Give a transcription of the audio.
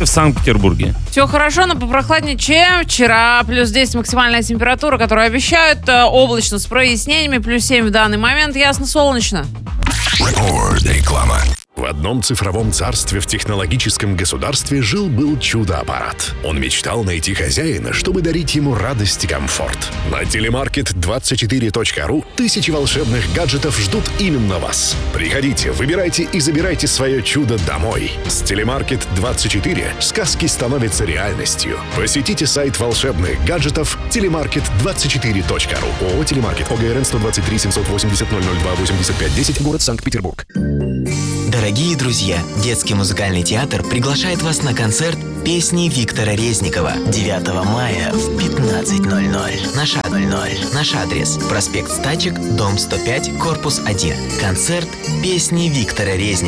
в Санкт-Петербурге? Все хорошо, но попрохладнее, чем вчера. Плюс 10 максимальная температура, которую обещают. Облачно с прояснениями. Плюс 7 в данный момент. Ясно, солнечно. Реклама. В одном цифровом царстве в технологическом государстве жил-был чудо-аппарат. Он мечтал найти хозяина, чтобы дарить ему радость и комфорт. На telemarket24.ru тысячи волшебных гаджетов ждут именно вас. Приходите, выбирайте и забирайте свое чудо домой. С Telemarket24 сказки становятся реальностью. Посетите сайт волшебных гаджетов telemarket24.ru. ООО «Телемаркет». ОГРН 123 780 002 85 10, город Санкт-Петербург. Дорогие друзья, детский музыкальный театр приглашает вас на концерт песни Виктора Резникова 9 мая в 15:00. Наш адрес: проспект Стачек, дом 105, корпус 1. Концерт песни Виктора Резникова.